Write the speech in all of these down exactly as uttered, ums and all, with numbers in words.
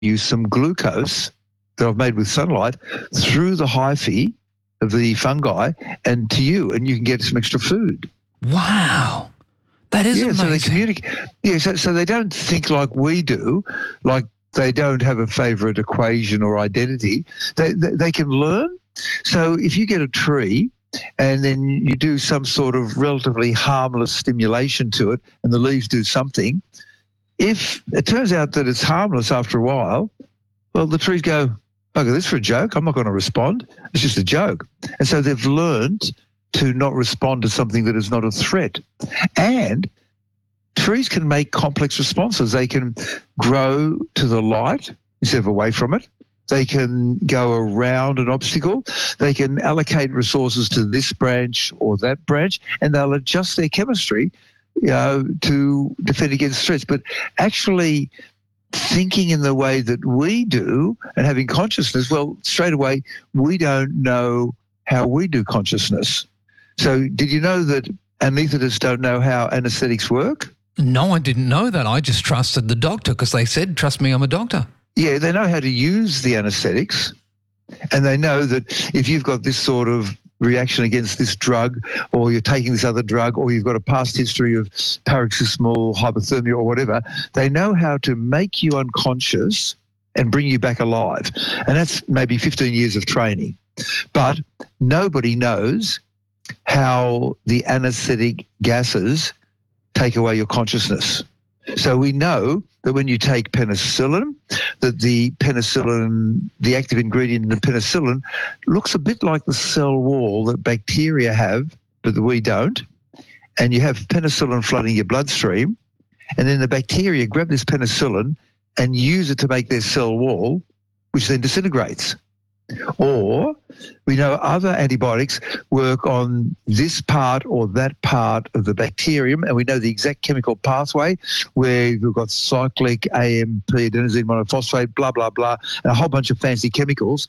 use some glucose that I've made with sunlight through the hyphae of the fungi and to you, and you can get some extra food. Wow. That is yeah, amazing. So they communicate. Yeah, so, so they don't think like we do, like they don't have a favourite equation or identity. They, they they can learn. So if you get a tree and then you do some sort of relatively harmless stimulation to it and the leaves do something, if it turns out that it's harmless after a while, well, the trees go, bugger this for a joke. I'm not going to respond. It's just a joke. And so they've learned to not respond to something that is not a threat. And trees can make complex responses. They can grow to the light instead of away from it. They can go around an obstacle. They can allocate resources to this branch or that branch, and they'll adjust their chemistry, you know, to defend against threats. But actually thinking in the way that we do and having consciousness, well, straight away, we don't know how we do consciousness. So did you know that anaesthetists don't know how anaesthetics work? No, I didn't know that. I just trusted the doctor because they said, trust me, I'm a doctor. Yeah, they know how to use the anaesthetics, and they know that if you've got this sort of reaction against this drug, or you're taking this other drug, or you've got a past history of paroxysmal hypothermia or whatever, they know how to make you unconscious and bring you back alive. And that's maybe fifteen years of training. But nobody knows how the anaesthetic gases take away your consciousness. So we know that when you take penicillin, that the penicillin, the active ingredient in the penicillin, looks a bit like the cell wall that bacteria have, but that we don't. And you have penicillin flooding your bloodstream, and then the bacteria grab this penicillin and use it to make their cell wall, which then disintegrates. Or we know other antibiotics work on this part or that part of the bacterium, and we know the exact chemical pathway where you've got cyclic A M P, adenosine monophosphate, blah, blah, blah, and a whole bunch of fancy chemicals.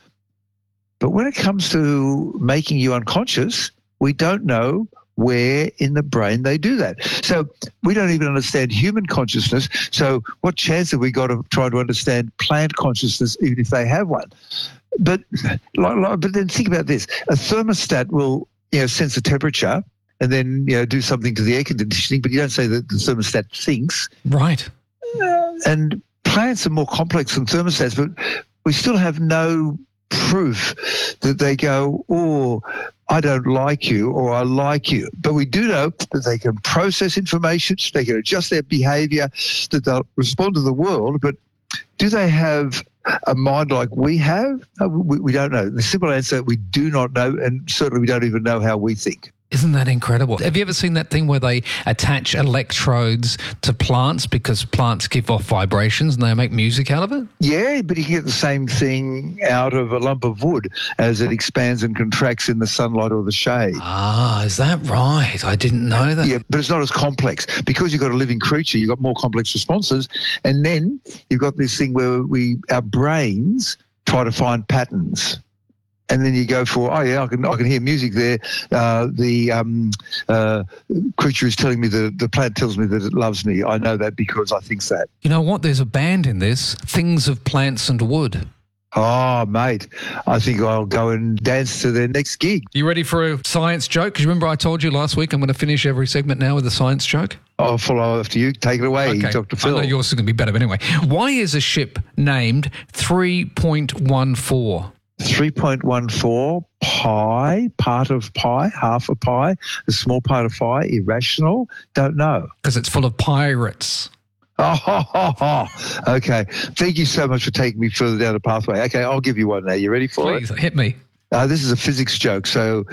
But when it comes to making you unconscious, we don't know where in the brain they do that. So we don't even understand human consciousness. So what chance have we got of trying to understand plant consciousness, even if they have one? But like, like, but then think about this: a thermostat will, you know, sense the temperature and then, you know, do something to the air conditioning, but you don't say that the thermostat thinks. Right. Uh, and plants are more complex than thermostats, but we still have no proof that they go, oh, I don't like you or I like you. But we do know that they can process information, they can adjust their behaviour, that they'll respond to the world, but do they have a mind like we have? No, we, we don't know. The simple answer, we do not know, and certainly we don't even know how we think. Isn't that incredible? Have you ever seen that thing where they attach electrodes to plants because plants give off vibrations and they make music out of it? Yeah, but you can get the same thing out of a lump of wood as it expands and contracts in the sunlight or the shade. Ah, is that right? I didn't know that. Yeah, but it's not as complex. Because you've got a living creature, you've got more complex responses. And then you've got this thing where we, our brains try to find patterns. And then you go for, oh, yeah, I can I can hear music there. Uh, the um, uh, creature is telling me, the, the plant tells me that it loves me. I know that because I think that. You know what? There's a band in this, Things of Plants and Wood. Oh, mate, I think I'll go and dance to their next gig. You ready for a science joke? Because remember I told you last week I'm going to finish every segment now with a science joke? I'll follow after you. Take it away, okay. Doctor Phil. I know yours is going to be better, but anyway. Why is a ship named three point one four? three point one four, pi, part of pi, half a pi, a small part of pi, irrational, don't know. Because it's full of pirates. Oh, ho, ho, ho. Okay. Thank you so much for taking me further down the pathway. Okay, I'll give you one now. You ready for Please, it? hit me. Uh, this is a physics joke, so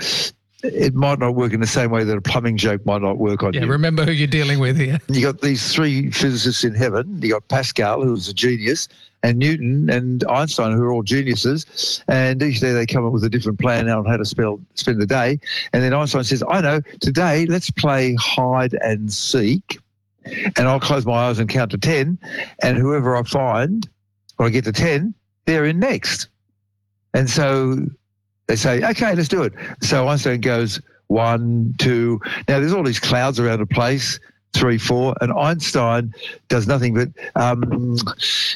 it might not work in the same way that a plumbing joke might not work on yeah, you. Yeah, remember who you're dealing with here. You got these three physicists in heaven. You got Pascal, who was a genius, and Newton and Einstein, who are all geniuses. And each day they come up with a different plan on how to spell, spend the day. And then Einstein says, I know, today let's play hide and seek. And I'll close my eyes and count to ten. And whoever I find, when I get to ten, they're in next. And so they say, okay, let's do it. So Einstein goes, one, two. Now there's all these clouds around the place, three, four. And Einstein does nothing but... Um,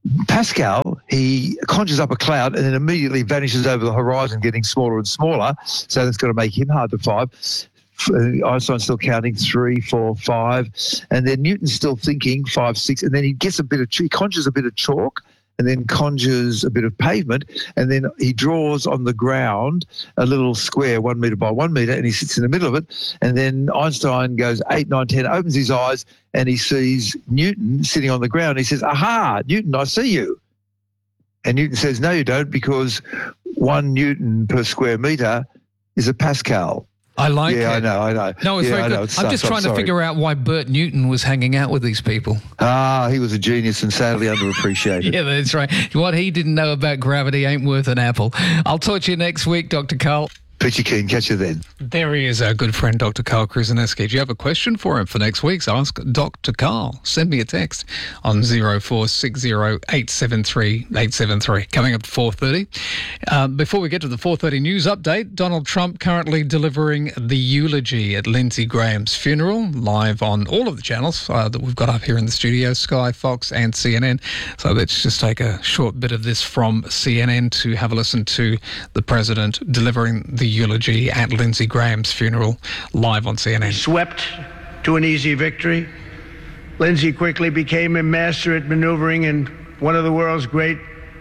Pascal, he conjures up a cloud and then immediately vanishes over the horizon, getting smaller and smaller. So that's got to make him hard to find. Einstein's still counting three, four, five, and then Newton's still thinking five, six, and then he gets a bit of, he conjures a bit of chalk and then conjures a bit of pavement, and then he draws on the ground a little square one metre by one metre, and he sits in the middle of it, and then Einstein goes eight, nine, ten, opens his eyes, and he sees Newton sitting on the ground. He says, aha, Newton, I see you. And Newton says, no, you don't, because one Newton per square metre is a Pascal. I like yeah, it. Yeah, I know, I know. No, it's yeah, very good. It I'm just I'm trying sorry. to figure out why Bert Newton was hanging out with these people. Ah, he was a genius and sadly underappreciated. Yeah, that's right. What he didn't know about gravity ain't worth an apple. I'll talk to you next week, Doctor Carl. Peachy Keen, catch you then. There he is, our good friend, Doctor Carl Krzyzewski. Do you have a question for him for next week's Ask Doctor Carl? Send me a text on zero four six zero eight seven three eight seven three. Coming up at four thirty. Um, before we get to the four thirty news update, Donald Trump currently delivering the eulogy at Lindsey Graham's funeral, live on all of the channels uh, that we've got up here in the studio, Sky, Fox and C N N. So let's just take a short bit of this from C N N to have a listen to the President delivering the eulogy at Lindsey Graham's funeral, live on C N N. Swept to an easy victory, Lindsey quickly became a master at maneuvering in one of the world's great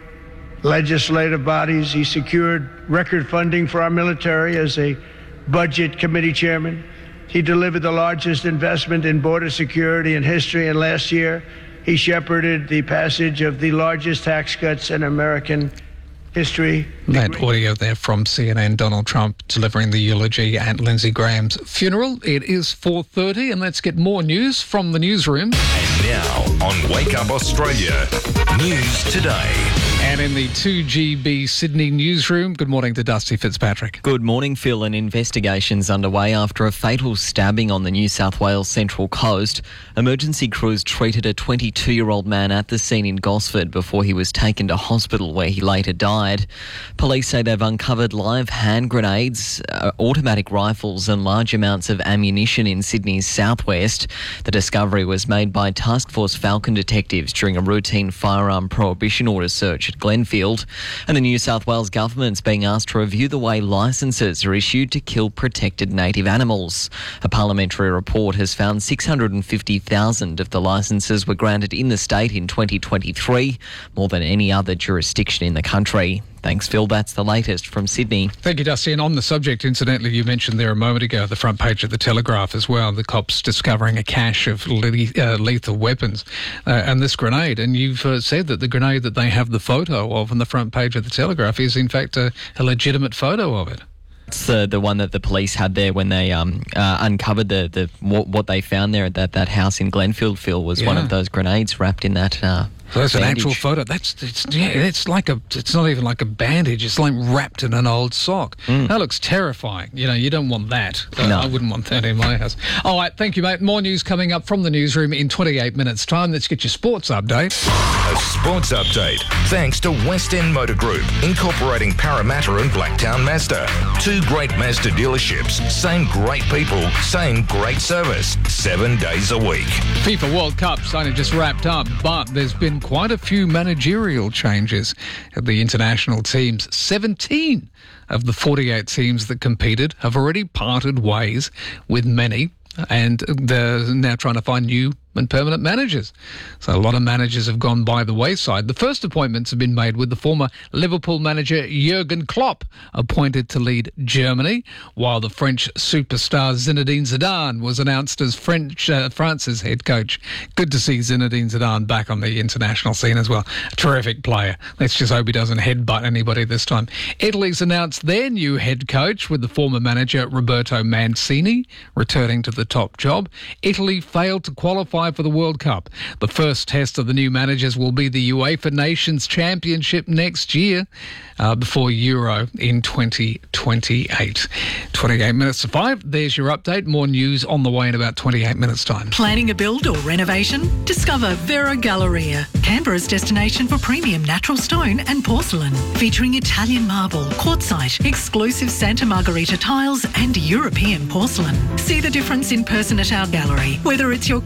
legislative bodies. He secured record funding for our military as a budget committee chairman. He delivered the largest investment in border security in history, and last year he shepherded the passage of the largest tax cuts in American history. That audio there from C N N, Donald Trump delivering the eulogy at Lindsey Graham's funeral. It is four thirty, and let's get more news from the newsroom. And now on Wake Up Australia, News Today. And in the two G B Sydney newsroom, good morning to Dusty Fitzpatrick. Good morning, Phil. An investigation's underway after a fatal stabbing on the New South Wales Central Coast. Emergency crews treated a twenty-two-year-old man at the scene in Gosford before he was taken to hospital, where he later died. Police say they've uncovered live hand grenades, uh, automatic rifles and large amounts of ammunition in Sydney's southwest. The discovery was made by Task Force Falcon detectives during a routine firearm prohibition order search at Glenfield. And the New South Wales government's being asked to review the way licences are issued to kill protected native animals. A parliamentary report has found six hundred fifty thousand of the licences were granted in the state in twenty twenty-three, more than any other jurisdiction in the country. Thanks, Phil. That's the latest from Sydney. Thank you, Dusty. And on the subject, incidentally, you mentioned there a moment ago, the front page of the Telegraph as well, the cops discovering a cache of le- uh, lethal weapons uh, and this grenade. And you've uh, said that the grenade that they have the photo of on the front page of the Telegraph is, in fact, a, a legitimate photo of it. It's the the one that the police had there when they um uh, uncovered the, the what, what they found there at that, that house in Glenfield, Phil, was Yeah. one of those grenades wrapped in that uh So that's an bandage. actual photo. That's it's, yeah. It's like a. It's not even like a bandage. It's like wrapped in an old sock. Mm. That looks terrifying. You know, you don't want that. Uh, No. I wouldn't want that in my house. All right, thank you, mate. More news coming up from the newsroom in twenty-eight minutes' time. Let's get your sports update. A sports update thanks to West End Motor Group, incorporating Parramatta and Blacktown Mazda. Two great Mazda dealerships, same great people, same great service, seven days a week. FIFA World Cup's only just wrapped up, but there's been quite a few managerial changes at the international teams. seventeen of the forty-eight teams that competed have already parted ways with many, and they're now trying to find new and permanent managers. So a lot of managers have gone by the wayside. The first appointments have been made with the former Liverpool manager Jurgen Klopp appointed to lead Germany, while the French superstar Zinedine Zidane was announced as French uh, France's head coach. Good to see Zinedine Zidane back on the international scene as well. A terrific player. Let's just hope he doesn't headbutt anybody this time. Italy's announced their new head coach with the former manager Roberto Mancini returning to the top job. Italy failed to qualify for the World Cup. The first test of the new managers will be the UEFA Nations Championship next year uh, before Euro in twenty twenty-eight. twenty-eight minutes to five. There's your update. More news on the way in about twenty-eight minutes' time. Planning a build or renovation? Discover Vera Galleria, Canberra's destination for premium natural stone and porcelain, featuring Italian marble, quartzite, exclusive Santa Margherita tiles and European porcelain. See the difference in person at our gallery, whether it's your kitchen,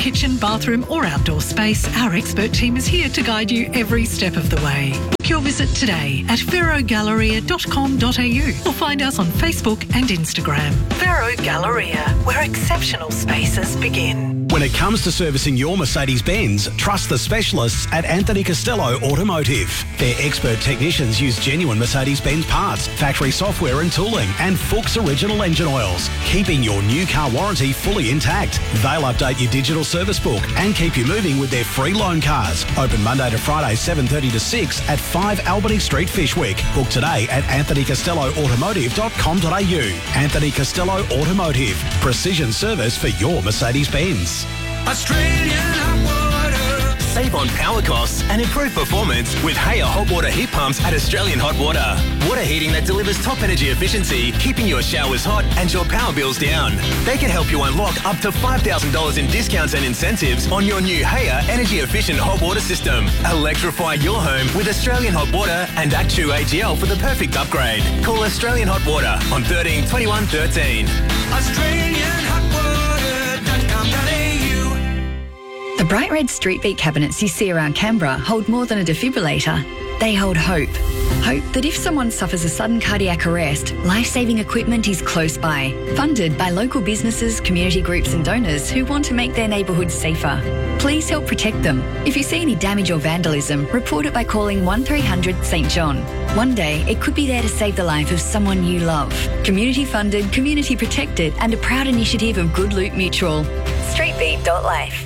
bathroom or outdoor space, our expert team is here to guide you every step of the way. Book your visit today at vero galleria dot com dot a u or find us on Facebook and Instagram. Vero Galleria, where exceptional spaces begin. When it comes to servicing your Mercedes-Benz, trust the specialists at Anthony Costello Automotive. Their expert technicians use genuine Mercedes-Benz parts, factory software and tooling, and Fuchs original engine oils, keeping your new car warranty fully intact. They'll update your digital service book and keep you moving with their free loan cars. Open Monday to Friday, seven thirty to six at five Albany Street, Fishwick. Book today at anthony costello automotive dot com dot a u. Anthony Costello Automotive. Precision service for your Mercedes-Benz. Australian hot water. Save on power costs and improve performance with Haya hot water heat pumps at Australian Hot Water. Water heating that delivers top energy efficiency, keeping your showers hot and your power bills down. They can help you unlock up to five thousand dollars in discounts and incentives on your new Haya energy efficient hot water system. Electrify your home with Australian Hot Water and Actu A G L for the perfect upgrade. Call Australian Hot Water on thirteen twenty-one thirteen. Australian Hot Water dot com dot a u. The bright red Street Beat cabinets you see around Canberra hold more than a defibrillator. They hold hope. Hope that if someone suffers a sudden cardiac arrest, life-saving equipment is close by. Funded by local businesses, community groups and donors who want to make their neighbourhoods safer. Please help protect them. If you see any damage or vandalism, report it by calling one three hundred St John. One day, it could be there to save the life of someone you love. Community funded, community protected and a proud initiative of Good Loot Mutual. street beat dot life.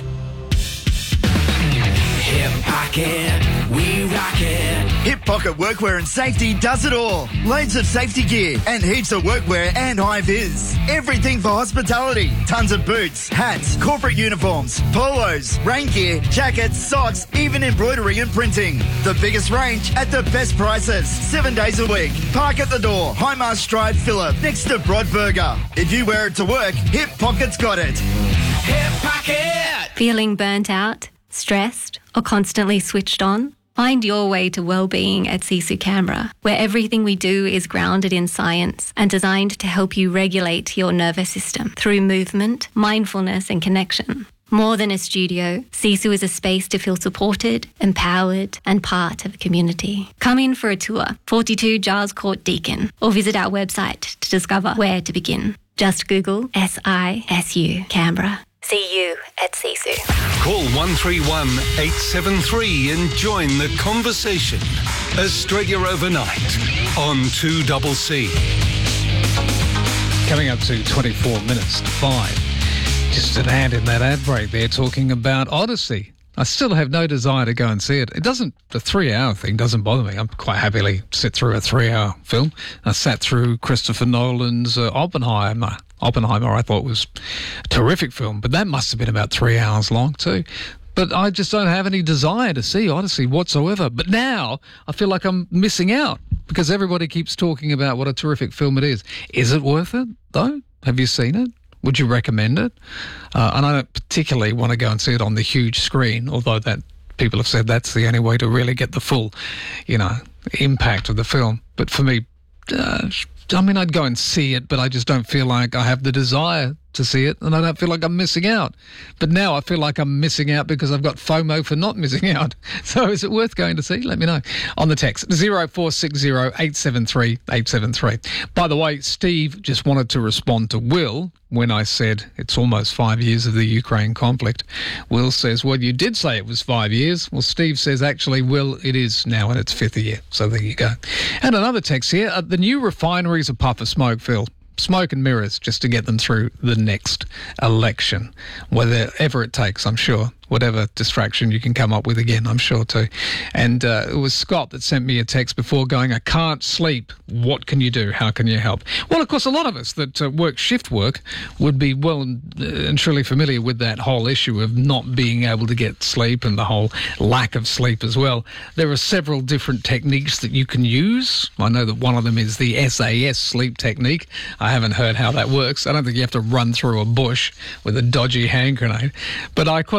Hip Pocket, we rock it. Hip Pocket Workwear and Safety does it all. Loads of safety gear and heaps of workwear and high-vis. Everything for hospitality. Tons of boots, hats, corporate uniforms, polos, rain gear, jackets, socks, even embroidery and printing. The biggest range at the best prices. Seven days a week. Park at the door. Highmast Drive, Phillip, next to Broadburger. If you wear it to work, Hip Pocket's got it. Hip Pocket! Feeling burnt out, stressed, or constantly switched on? Find your way to well-being at Sisu Canberra, where everything we do is grounded in science and designed to help you regulate your nervous system through movement, mindfulness and connection. More than a studio, Sisu is a space to feel supported, empowered and part of a community. Come in for a tour, forty-two Giles Court, Deakin, or visit our website to discover where to begin. Just Google S I S U Canberra. See you at Sisu. Call one three one, eight seven three and join the conversation. Australia Overnight on two C C. Coming up to twenty-four minutes to five. Just an ad in that ad break there talking about Odyssey. I still have no desire to go and see it. It doesn't, the three-hour thing doesn't bother me. I'm quite happily sit through a three-hour film. I sat through Christopher Nolan's uh, Oppenheimer. Oppenheimer I thought was a terrific film, but that must have been about three hours long too. But I just don't have any desire to see Odyssey whatsoever. But now I feel like I'm missing out because everybody keeps talking about what a terrific film it is. Is it worth it, though? Have you seen it? Would you recommend it? Uh, and I don't particularly want to go and see it on the huge screen, although that people have said that's the only way to really get the full, you know, impact of the film. But for me, uh, I mean, I'd go and see it, but I just don't feel like I have the desire to see it, and I don't feel like I'm missing out. But now I feel like I'm missing out because I've got FOMO for not missing out. So is it worth going to see? Let me know on the text zero four six zero, eight seven three, eight seven three. By the way, Steve just wanted to respond to Will when I said it's almost five years of the Ukraine conflict. Will says, well, you did say it was five years. Well, Steve says, actually, Will, it is now in its fifth year. So there you go. And another text here. Uh, the new refinery's a puff of smoke, Phil. Smoke and mirrors just to get them through the next election, whatever it takes, I'm sure. Whatever distraction you can come up with again, I'm sure too. And uh, it was Scott that sent me a text before going, I can't sleep. What can you do? How can you help? Well, of course, a lot of us that uh, work shift work would be well and, uh, and truly familiar with that whole issue of not being able to get sleep and the whole lack of sleep as well. There are several different techniques that you can use. I know that one of them is the S A S sleep technique. I haven't heard how that works. I don't think you have to run through a bush with a dodgy hand grenade. But I caught up with Amelia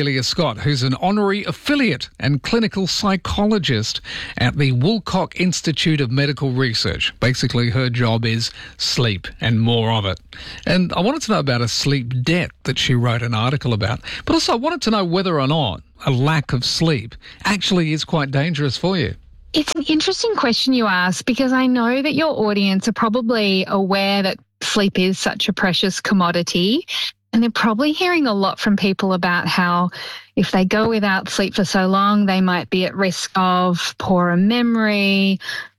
Amelia Scott, who's an honorary affiliate and clinical psychologist at the Woolcock Institute of Medical Research. Basically, her job is sleep and more of it. And I wanted to know about a sleep debt that she wrote an article about, but also I wanted to know whether or not a lack of sleep actually is quite dangerous for you. It's an interesting question you ask, because I know that your audience are probably aware that sleep is such a precious commodity, and they're probably hearing a lot from people about how if they go without sleep for so long, they might be at risk of poorer memory,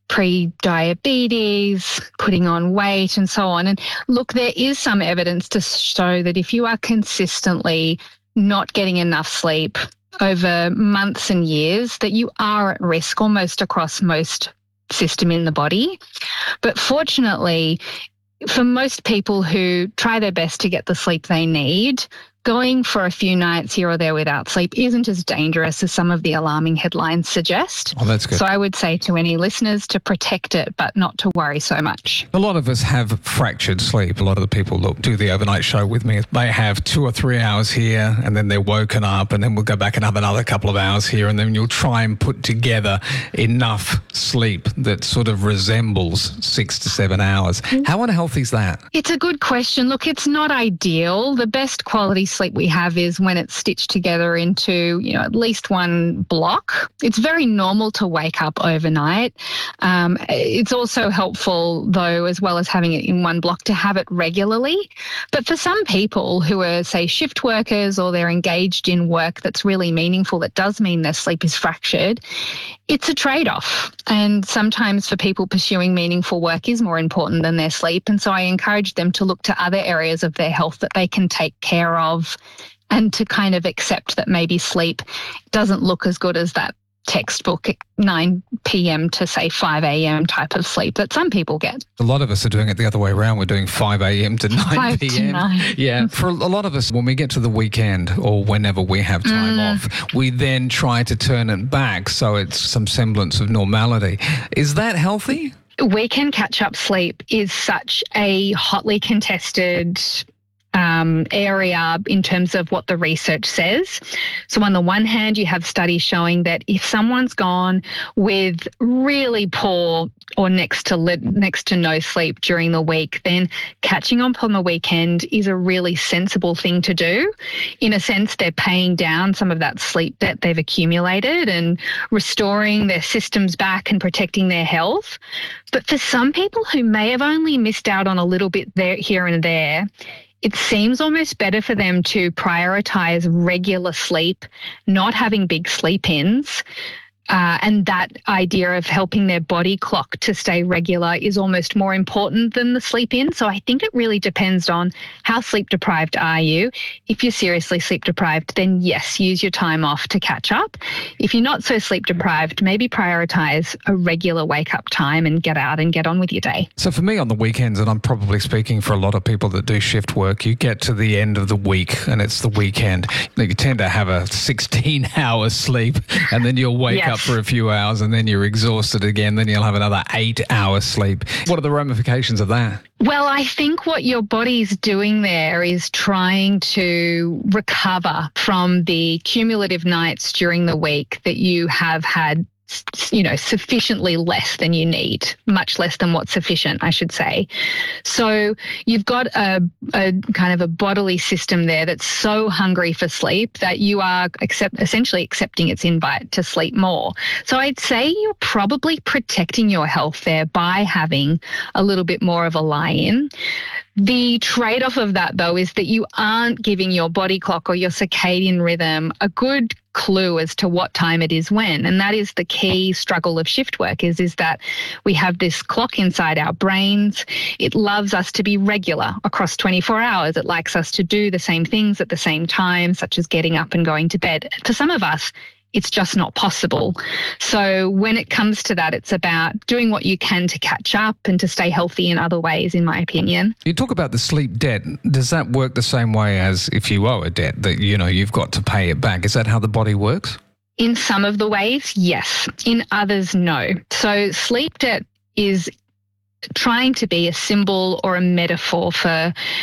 pre-diabetes, putting on weight and so on. And look, there is some evidence to show that if you are consistently not getting enough sleep over months and years, that you are at risk almost across most system in the body. But fortunately, for most people who try their best to get the sleep they need, going for a few nights here or there without sleep isn't as dangerous as some of the alarming headlines suggest. Oh, that's good. So I would say to any listeners to protect it, but not to worry so much. A lot of us have fractured sleep. A lot of the people that do the overnight show with me, they have two or three hours here and then they're woken up, and then we'll go back and have another couple of hours here, and then you'll try and put together enough sleep that sort of resembles six to seven hours. How unhealthy is that? It's a good question. Look, it's not ideal. The best quality sleep we have is when it's stitched together into, you know, at least one block. It's very normal to wake up overnight. Um, it's also helpful, though, as well as having it in one block, to have it regularly. But for some people who are, say, shift workers, or they're engaged in work that's really meaningful, that does mean their sleep is fractured, it's a trade-off. And sometimes for people, pursuing meaningful work is more important than their sleep. And so I encourage them to look to other areas of their health that they can take care of, and to kind of accept that maybe sleep doesn't look as good as that textbook nine p.m. to, say, five a.m. type of sleep that some people get. A lot of us are doing it the other way around. We're doing five a.m. to nine p.m. nine. Yeah. For a lot of us, when we get to the weekend or whenever we have time mm. off, we then try to turn it back so it's some semblance of normality. Is that healthy? Weekend catch-up sleep is such a hotly contested Um, area in terms of what the research says. So on the one hand, you have studies showing that if someone's gone with really poor or next to li- next to no sleep during the week, then catching up on the weekend is a really sensible thing to do. In a sense, they're paying down some of that sleep debt they've accumulated and restoring their systems back and protecting their health. But for some people who may have only missed out on a little bit there, here and there, it seems almost better for them to prioritize regular sleep, not having big sleep-ins. Uh, and that idea of helping their body clock to stay regular is almost more important than the sleep in. So I think it really depends on how sleep deprived are you. If you're seriously sleep deprived, then yes, use your time off to catch up. If you're not so sleep deprived, maybe prioritize a regular wake up time and get out and get on with your day. So for me on the weekends, and I'm probably speaking for a lot of people that do shift work, you get to the end of the week and it's the weekend. You tend to have a sixteen hour sleep, and then you'll wake yes. up for a few hours, and then you're exhausted again, then you'll have another eight hours sleep. What are the ramifications of that? Well, I think what your body's doing there is trying to recover from the cumulative nights during the week that you have had, you know, sufficiently less than you need, much less than what's sufficient, I should say. So you've got a, a kind of a bodily system there that's so hungry for sleep that you are accept, essentially accepting its invite to sleep more. So I'd say you're probably protecting your health there by having a little bit more of a lie-in. The trade-off of that, though, is that you aren't giving your body clock or your circadian rhythm a good clue as to what time it is when. And that is the key struggle of shift workers, is that we have this clock inside our brains. It loves us to be regular across twenty-four hours. It likes us to do the same things at the same time, such as getting up and going to bed. For some of us, it's just not possible. So when it comes to that, it's about doing what you can to catch up and to stay healthy in other ways, in my opinion. You talk about the sleep debt. Does that work the same way as if you owe a debt that, you know, you've got to pay it back? Is that how the body works? In some of the ways, yes. In others, no. So sleep debt is trying to be a symbol or a metaphor for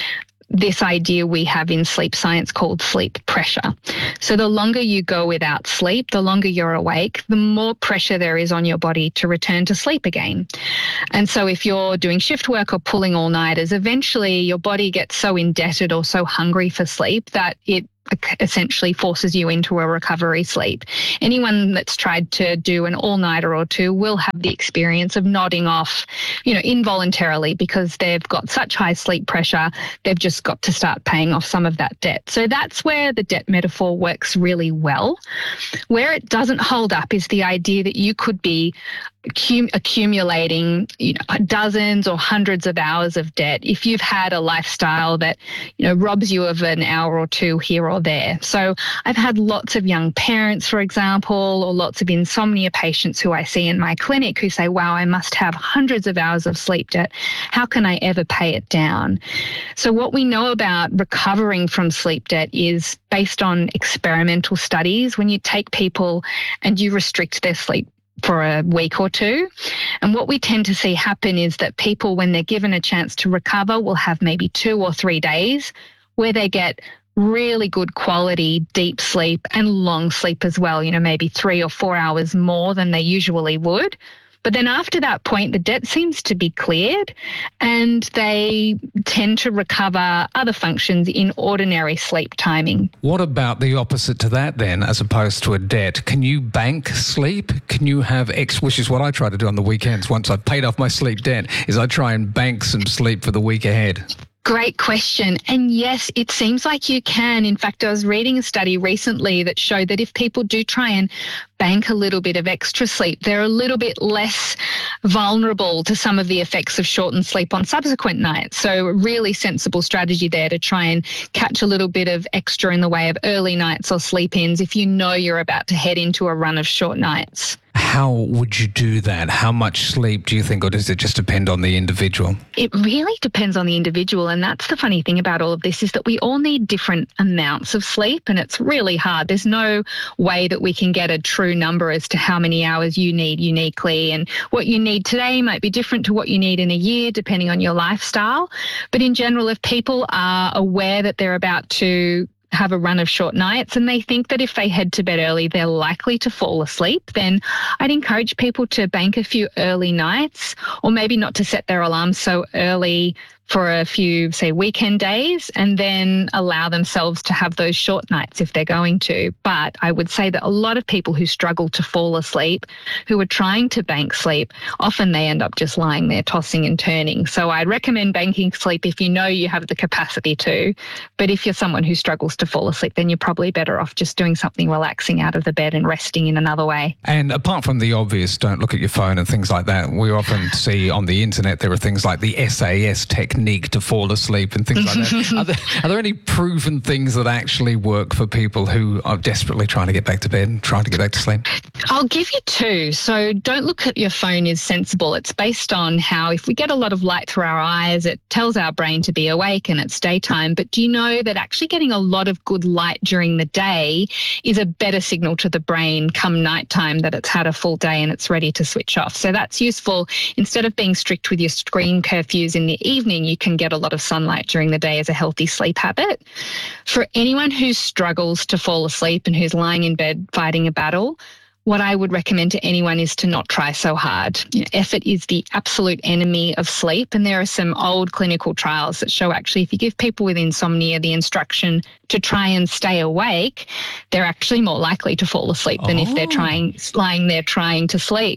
this idea we have in sleep science called sleep pressure. So the longer you go without sleep, the longer you're awake, the more pressure there is on your body to return to sleep again. And so if you're doing shift work or pulling all-nighters, eventually your body gets so indebted or so hungry for sleep that it essentially forces you into a recovery sleep. Anyone that's tried to do an all-nighter or two will have the experience of nodding off, you know, involuntarily because they've got such high sleep pressure, they've just got to start paying off some of that debt. So that's where the debt metaphor works really well. Where it doesn't hold up is the idea that you could be Accum- accumulating, you know, dozens or hundreds of hours of debt if you've had a lifestyle that, you know, robs you of an hour or two here or there. So I've had lots of young parents, for example, or lots of insomnia patients who I see in my clinic who say, wow, I must have hundreds of hours of sleep debt. How can I ever pay it down? So what we know about recovering from sleep debt is based on experimental studies. When you take people and you restrict their sleep for a week or two. And what we tend to see happen is that people, when they're given a chance to recover, will have maybe two or three days where they get really good quality deep sleep and long sleep as well, you know, maybe three or four hours more than they usually would. But then after that point, the debt seems to be cleared and they tend to recover other functions in ordinary sleep timing. What about the opposite to that then, as opposed to a debt? Can you bank sleep? Can you have X, which is what I try to do on the weekends once I've paid off my sleep debt, is I try and bank some sleep for the week ahead? Great question. And yes, it seems like you can. In fact, I was reading a study recently that showed that if people do try and bank a little bit of extra sleep, they're a little bit less vulnerable to some of the effects of shortened sleep on subsequent nights. So a really sensible strategy there to try and catch a little bit of extra in the way of early nights or sleep-ins if you know you're about to head into a run of short nights. How would you do that? How much sleep do you think, or does it just depend on the individual? It really depends on the individual. And that's the funny thing about all of this, is that we all need different amounts of sleep, and it's really hard. There's no way that we can get a true number as to how many hours you need uniquely. And what you need today might be different to what you need in a year, depending on your lifestyle. But in general, if people are aware that they're about to have a run of short nights and they think that if they head to bed early, they're likely to fall asleep, then I'd encourage people to bank a few early nights, or maybe not to set their alarms so early for a few, say, weekend days, and then allow themselves to have those short nights if they're going to. But I would say that a lot of people who struggle to fall asleep, who are trying to bank sleep, often they end up just lying there tossing and turning. So I'd recommend banking sleep if you know you have the capacity to. But if you're someone who struggles to fall asleep, then you're probably better off just doing something relaxing out of the bed and resting in another way. And apart from the obvious, don't look at your phone and things like that, we often see on the internet there are things like the S A S technique to fall asleep and things like that. Are there, are there any proven things that actually work for people who are desperately trying to get back to bed and trying to get back to sleep? I'll give you two. So don't look at your phone is sensible. It's based on how if we get a lot of light through our eyes, it tells our brain to be awake and it's daytime. But do you know that actually getting a lot of good light during the day is a better signal to the brain come nighttime that it's had a full day and it's ready to switch off? So that's useful. Instead of being strict with your screen curfews in the evening, you can get a lot of sunlight during the day as a healthy sleep habit. For anyone who struggles to fall asleep and who's lying in bed fighting a battle, what I would recommend to anyone is to not try so hard. You know, effort is the absolute enemy of sleep, and there are some old clinical trials that show actually if you give people with insomnia the instruction to try and stay awake, they're actually more likely to fall asleep than oh. if they're trying lying there trying to sleep.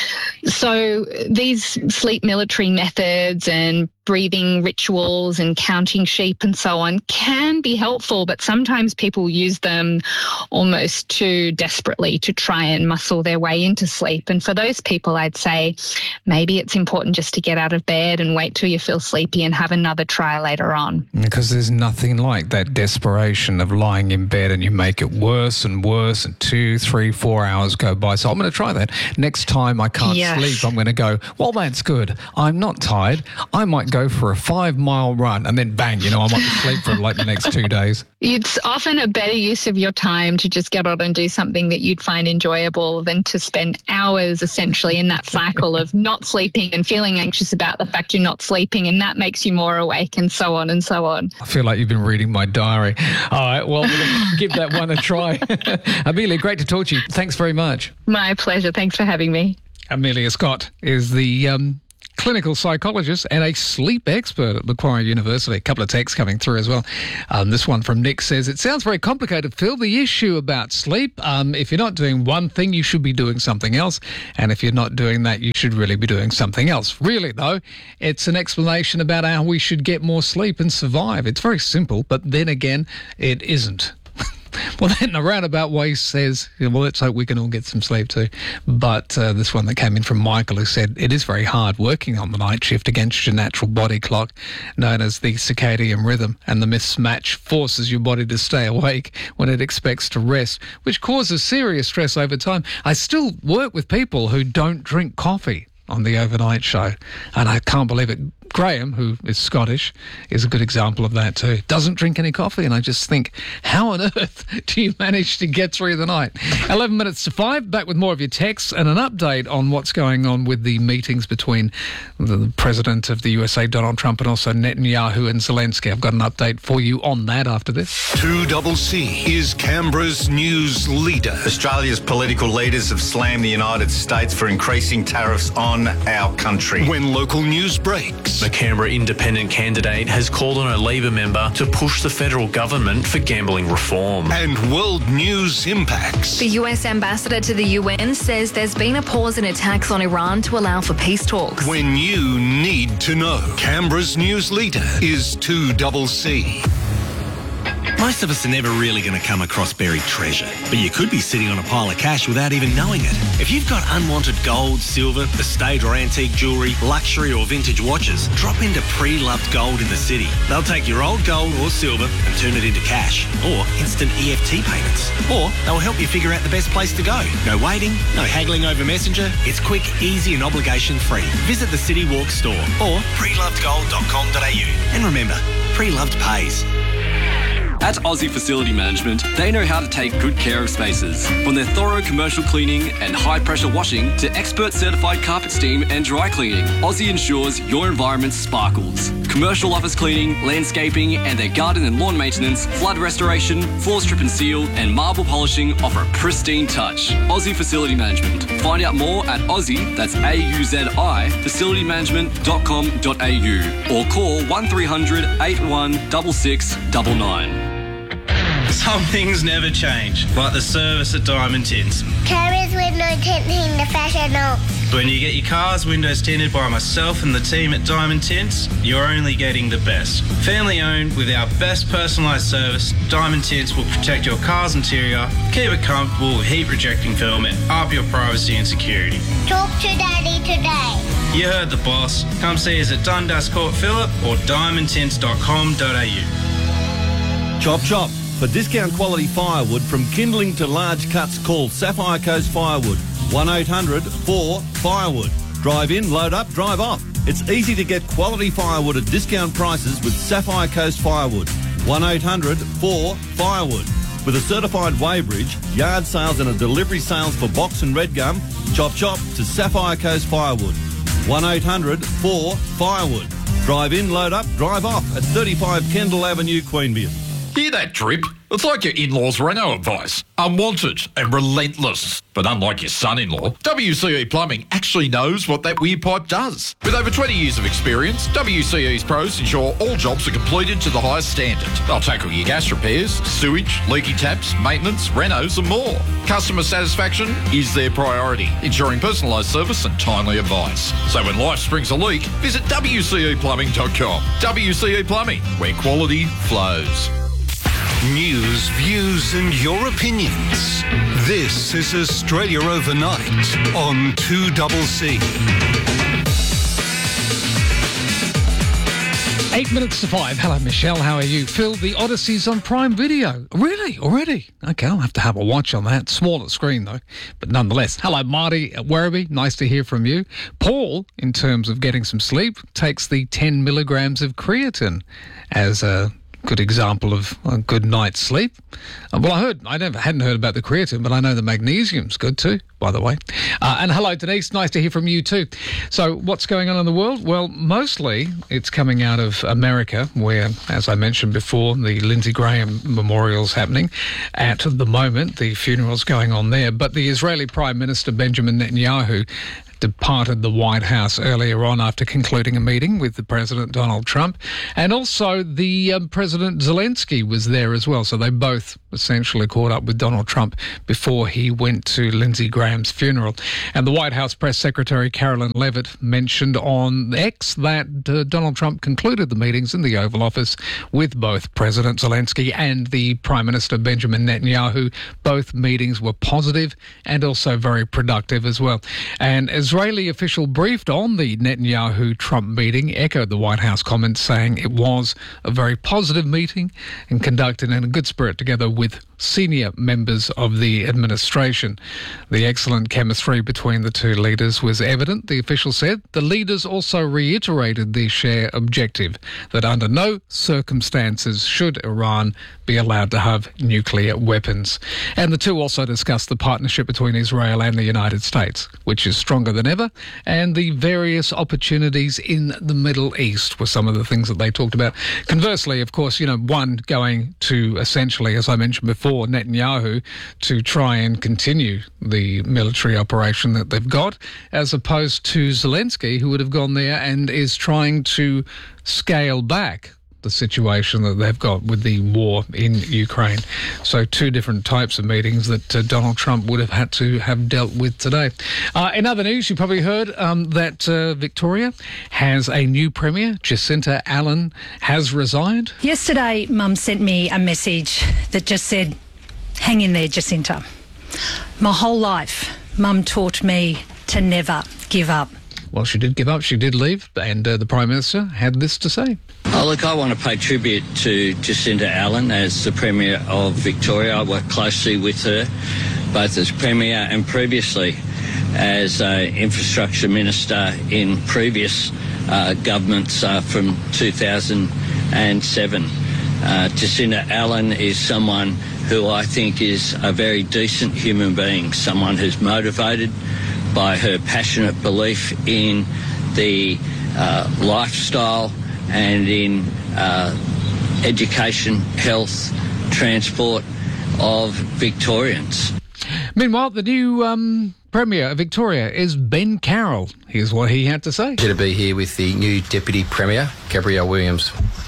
So these sleep military methods and breathing rituals and counting sheep and so on can be helpful, but sometimes people use them almost too desperately to try and muscle their way into sleep. And for those people, I'd say maybe it's important just to get out of bed and wait till you feel sleepy and have another try later on. Because there's nothing like that desperation of lying in bed and you make it worse and worse and two, three, four hours go by. So I'm going to try that. Next time I can't yeah. Yes. sleep, I'm going to go, well, that's good. I'm not tired. I might go for a five-mile run, and then bang, you know, I might be asleep for like the next two days. It's often a better use of your time to just get on and do something that you'd find enjoyable than to spend hours essentially in that cycle of not sleeping and feeling anxious about the fact you're not sleeping, and that makes you more awake, and so on and so on. I feel like you've been reading my diary. All right, well, we'll give that one a try. Amelia, great to talk to you. Thanks very much. My pleasure. Thanks for having me. Amelia Scott is the um, clinical psychologist and a sleep expert at Macquarie University. A couple of texts coming through as well. Um, this one from Nick says, it sounds very complicated, Phil. The issue about sleep, um, if you're not doing one thing, you should be doing something else. And if you're not doing that, you should really be doing something else. Really, though, it's an explanation about how we should get more sleep and survive. It's very simple, but then again, it isn't. Well, then a roundabout way says, well, let's hope we can all get some sleep too. But uh, this one that came in from Michael, who said, it is very hard working on the night shift against your natural body clock, known as the circadian rhythm, and the mismatch forces your body to stay awake when it expects to rest, which causes serious stress over time. I still work with people who don't drink coffee on the overnight show, and I can't believe it. Graham, who is Scottish, is a good example of that too. Doesn't drink any coffee, and I just think, how on earth do you manage to get through the night? eleven minutes to five, back with more of your texts and an update on what's going on with the meetings between the President of the U S A, Donald Trump, and also Netanyahu and Zelensky. I've got an update for you on that after this. two C C is Canberra's news leader. Australia's political leaders have slammed the United States for increasing tariffs on our country. When local news breaks, the Canberra independent candidate has called on a Labor member to push the federal government for gambling reform. And world news impacts. The U S ambassador to the U N says there's been a pause in attacks on Iran to allow for peace talks. When you need to know, Canberra's news leader is two C C. Most of us are never really going to come across buried treasure, but you could be sitting on a pile of cash without even knowing it. If you've got unwanted gold, silver, estate or antique jewellery, luxury or vintage watches, drop into Pre-Loved Gold in the city. They'll take your old gold or silver and turn it into cash, or instant E F T payments. Or they'll help you figure out the best place to go. No waiting, no haggling over Messenger. It's quick, easy and obligation-free. Visit the City Walk store or pre loved gold dot com dot a u. And remember, Pre-Loved pays. At Aussie Facility Management, they know how to take good care of spaces. From their thorough commercial cleaning and high-pressure washing to expert certified carpet steam and dry cleaning, Aussie ensures your environment sparkles. Commercial office cleaning, landscaping, and their garden and lawn maintenance, flood restoration, floor strip and seal, and marble polishing offer a pristine touch. Aussie Facility Management. Find out more at Aussie, that's A U Z I, facility management dot com dot a u, or call one three hundred, eight one six six nine nine. Some things never change, like the service at Diamond Tints. Carriers window tinting the fashion up. When you get your car's windows tinted by myself and the team at Diamond Tints, you're only getting the best. Family owned with our best personalised service, Diamond Tints will protect your car's interior, keep it comfortable with heat rejecting film and up your privacy and security. Talk to Daddy today. You heard the boss. Come see us at Dundas Court Phillip or diamond tints dot com dot a u. Chop chop. For discount quality firewood from kindling to large cuts, call Sapphire Coast Firewood. one eight hundred four firewood. Drive in, load up, drive off. It's easy to get quality firewood at discount prices with Sapphire Coast Firewood. one eight hundred four firewood. With a certified weighbridge, yard sales and a delivery sales for box and red gum, chop chop to Sapphire Coast Firewood. one eight hundred four firewood. Drive in, load up, drive off at thirty-five Kendall Avenue, Queanbeyan. Hear that drip? It's like your in-laws' reno advice. Unwanted and relentless. But unlike your son-in-law, W C E Plumbing actually knows what that weird pipe does. With over twenty years of experience, W C E's pros ensure all jobs are completed to the highest standard. They'll tackle your gas repairs, sewage, leaky taps, maintenance, renos and more. Customer satisfaction is their priority, ensuring personalised service and timely advice. So when life springs a leak, visit w c e plumbing dot com. W C E Plumbing, where quality flows. News, views and your opinions. This is Australia Overnight on two C C. Eight minutes to five. Hello, Michelle. How are you? Phil, the Odyssey's on Prime Video. Really? Already? Okay, I'll have to have a watch on that. Smaller screen, though. But nonetheless. Hello, Marty at Werribee. Nice to hear from you. Paul, in terms of getting some sleep, takes the ten milligrams of creatine as a good example of a good night's sleep. Uh, well, I heard, I never hadn't heard about the creatine, but I know the magnesium's good too, by the way. Uh, and hello, Denise. Nice to hear from you too. So what's going on in the world? Well, mostly it's coming out of America, where, as I mentioned before, the Lindsey Graham memorial's happening. At the moment, the funeral's going on there. But the Israeli Prime Minister, Benjamin Netanyahu, departed the White House earlier on after concluding a meeting with the President Donald Trump. And also the um, President Zelensky was there as well. So they both essentially caught up with Donald Trump before he went to Lindsey Graham's funeral. And the White House Press Secretary Carolyn Levitt mentioned on X that uh, Donald Trump concluded the meetings in the Oval Office with both President Zelensky and the Prime Minister Benjamin Netanyahu. Both meetings were positive and also very productive as well. And as Israeli official briefed on the Netanyahu-Trump meeting echoed the White House comments, saying it was a very positive meeting and conducted in a good spirit together with senior members of the administration. The excellent chemistry between the two leaders was evident, the official said. The leaders also reiterated the shared objective that under no circumstances should Iran be allowed to have nuclear weapons. And the two also discussed the partnership between Israel and the United States, which is stronger than ever, and the various opportunities in the Middle East were some of the things that they talked about. Conversely, of course, you know, one going to essentially, as I mentioned before, Netanyahu to try and continue the military operation that they've got, as opposed to Zelensky, who would have gone there and is trying to scale back the situation that they've got with the war in Ukraine. So two different types of meetings that uh, Donald Trump would have had to have dealt with today. Uh, in other news, you probably heard um, that uh, Victoria has a new Premier. Jacinta Allen has resigned. Yesterday, Mum sent me a message that just said, hang in there, Jacinta. My whole life, Mum taught me to never give up. Well, she did give up. She did leave. And uh, the Prime Minister had this to say. Oh, look, I want to pay tribute to Jacinta Allen as the Premier of Victoria. I worked closely with her, both as Premier and previously as uh, Infrastructure Minister in previous uh, governments uh, from two thousand seven. Uh, Jacinta Allen is someone who I think is a very decent human being, someone who's motivated by her passionate belief in the uh, lifestyle and in uh, education, health, transport of Victorians. Meanwhile, the new um, Premier of Victoria is Ben Carroll. Here's what he had to say. Pleasure to be here with the new Deputy Premier, Gabrielle Williams.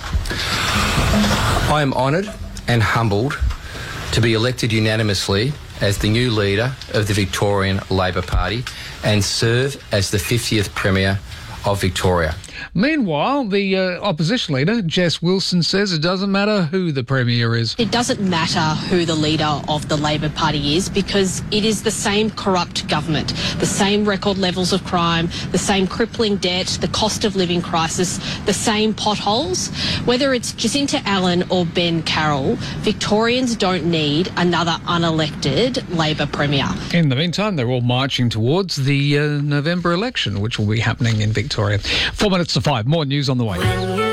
I am honoured and humbled to be elected unanimously as the new leader of the Victorian Labor Party and serve as the fiftieth Premier of Victoria. Meanwhile, the uh, opposition leader, Jess Wilson, says it doesn't matter who the Premier is. It doesn't matter who the leader of the Labor Party is because it is the same corrupt government, the same record levels of crime, the same crippling debt, the cost of living crisis, the same potholes. Whether it's Jacinta Allen or Ben Carroll, Victorians don't need another unelected Labor Premier. In the meantime, they're all marching towards the uh, November election, which will be happening in Victoria. Four minutes to five. More news on the way.